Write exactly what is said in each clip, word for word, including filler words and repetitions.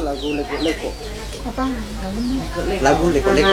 lagu leko-leko. Apa? Lagu leko-leko.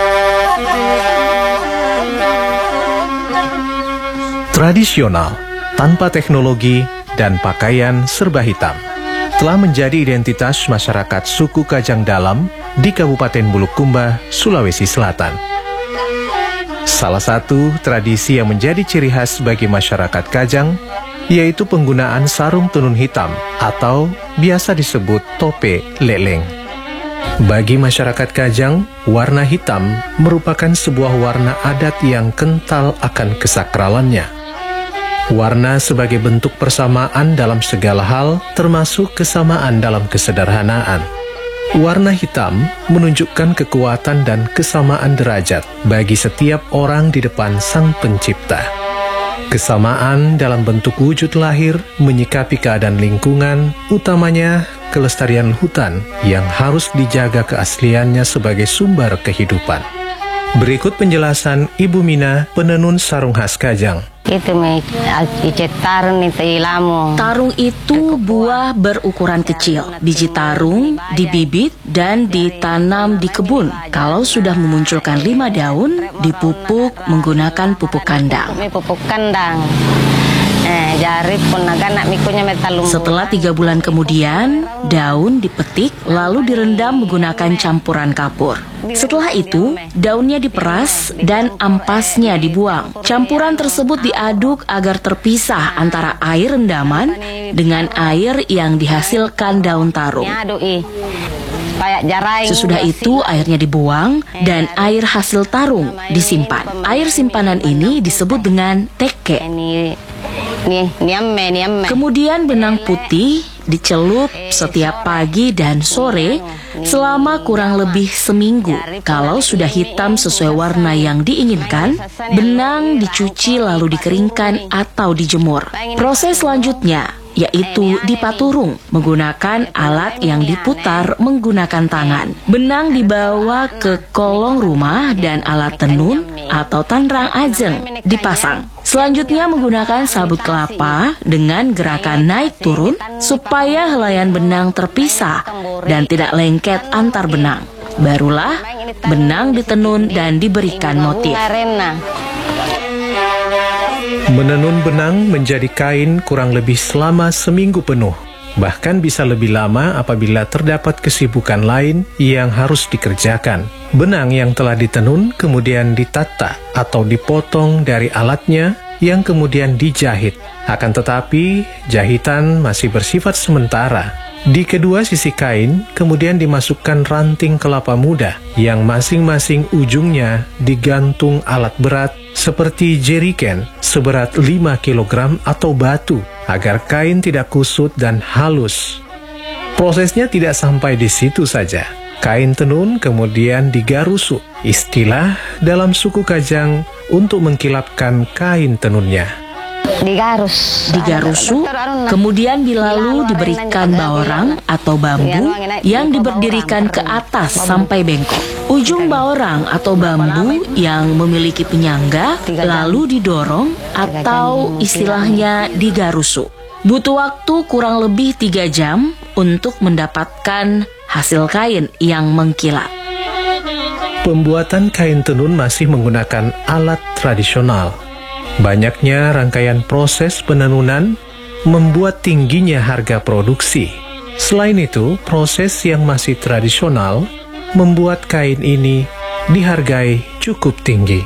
Tradisional, tanpa teknologi dan pakaian serba hitam, telah menjadi identitas masyarakat suku Kajang Dalam di Kabupaten Bulukumba, Sulawesi Selatan. Salah satu tradisi yang menjadi ciri khas bagi masyarakat Kajang yaitu penggunaan sarung tenun hitam atau biasa disebut tope leleng. Bagi masyarakat Kajang, warna hitam merupakan sebuah warna adat yang kental akan kesakralannya. Warna sebagai bentuk persamaan dalam segala hal, termasuk kesamaan dalam kesederhanaan. Warna hitam menunjukkan kekuatan dan kesamaan derajat bagi setiap orang di depan Sang Pencipta. Kesamaan dalam bentuk wujud lahir, menyikapi keadaan lingkungan, utamanya kelestarian hutan yang harus dijaga keasliannya sebagai sumber kehidupan. Berikut penjelasan Ibu Mina, penenun sarung khas Kajang. Itu me tarung itu ilmu. Tarung itu buah berukuran kecil. Biji tarung dibibit dan ditanam di kebun. Kalau sudah memunculkan lima daun, dipupuk menggunakan pupuk kandang. Pupuk kandang. Eh, jari pun nak mikunya metalung. Setelah tiga bulan kemudian, daun dipetik lalu direndam menggunakan campuran kapur. Setelah itu, daunnya diperas dan ampasnya dibuang. Campuran tersebut diaduk agar terpisah antara air rendaman dengan air yang dihasilkan daun tarung. Sesudah itu airnya dibuang dan air hasil tarung disimpan. Air simpanan ini disebut dengan teke. Kemudian benang putih dicelup setiap pagi dan sore selama kurang lebih seminggu. Kalau sudah hitam sesuai warna yang diinginkan, benang dicuci lalu dikeringkan atau dijemur. Proses selanjutnya yaitu dipaturung menggunakan alat yang diputar menggunakan tangan. Benang dibawa ke kolong rumah dan alat tenun atau tanrang ajeng dipasang. Selanjutnya menggunakan sabut kelapa dengan gerakan naik turun supaya helaian benang terpisah dan tidak lengket antar benang. Barulah benang ditenun dan diberikan motif. Menenun benang menjadi kain kurang lebih selama seminggu penuh. Bahkan bisa lebih lama apabila terdapat kesibukan lain yang harus dikerjakan. Benang yang telah ditenun kemudian ditata atau dipotong dari alatnya yang kemudian dijahit. Akan tetapi, jahitan masih bersifat sementara. Di kedua sisi kain kemudian dimasukkan ranting kelapa muda yang masing-masing ujungnya digantung alat berat seperti jeriken seberat lima kilogram atau batu agar kain tidak kusut dan halus. Prosesnya tidak sampai di situ saja. Kain tenun kemudian digarusu, istilah dalam suku Kajang untuk mengkilapkan kain tenunnya. Digarus. Digarusu, kemudian dilalu diberikan baorang atau bambu yang diberdirikan ke atas sampai bengkok. Ujung baorang atau bambu yang memiliki penyangga lalu didorong atau istilahnya digarusu. Butuh waktu kurang lebih tiga jam untuk mendapatkan hasil kain yang mengkilap. Pembuatan kain tenun masih menggunakan alat tradisional. Banyaknya rangkaian proses penenunan membuat tingginya harga produksi. Selain itu, proses yang masih tradisional membuat kain ini dihargai cukup tinggi.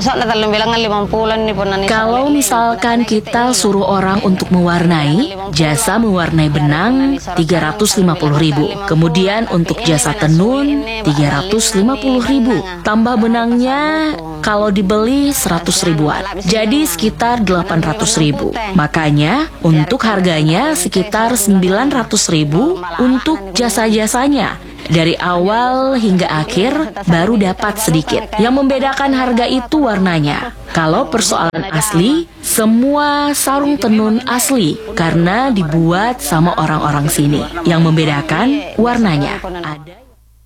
Kalau misalkan kita suruh orang untuk mewarnai, jasa mewarnai benang tiga ratus lima puluh ribu. Kemudian untuk jasa tenun tiga ratus lima puluh ribu. Tambah benangnya kalau dibeli seratus ribuan. Jadi sekitar delapan ratus ribu. Makanya untuk harganya sekitar sembilan ratus ribu untuk jasa-jasanya. Dari awal hingga akhir baru dapat sedikit. Yang membedakan harga itu warnanya. Kalau persoalan asli, semua sarung tenun asli karena dibuat sama orang-orang sini. Yang membedakan warnanya. Ada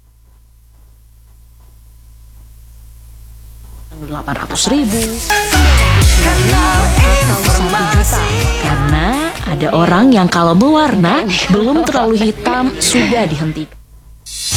delapan ratus ribu, karena ada orang yang kalau mewarna belum terlalu hitam sudah dihentikan.